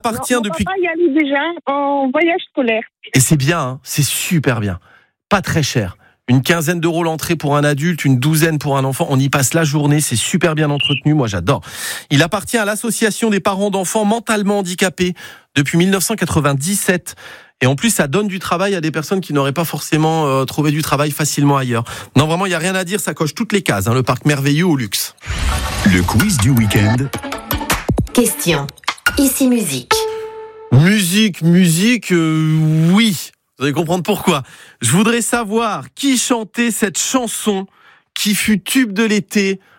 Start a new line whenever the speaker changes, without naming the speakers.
appartient
Mon
depuis...
papa y allait déjà en voyage scolaire.
Et c'est bien, hein, c'est super bien. Pas très cher. Une 15aine d'euros l'entrée pour un adulte, une 12aine pour un enfant. On y passe la journée, c'est super bien entretenu. Moi, j'adore. Il appartient à l'association des parents d'enfants mentalement handicapés depuis 1997. Et en plus, ça donne du travail à des personnes qui n'auraient pas forcément trouvé du travail facilement ailleurs. Non, vraiment, il n'y a rien à dire, ça coche toutes les cases. Le parc merveilleux au luxe.
Le quiz du week-end.
Question. Ici musique.
Musique, oui. Vous allez comprendre pourquoi. Je voudrais savoir qui chantait cette chanson qui fut tube de l'été